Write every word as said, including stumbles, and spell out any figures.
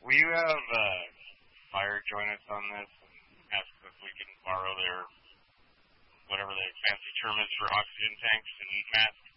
will you have uh, Fire join us on this and ask if we can borrow their, whatever their fancy term is for oxygen tanks and masks?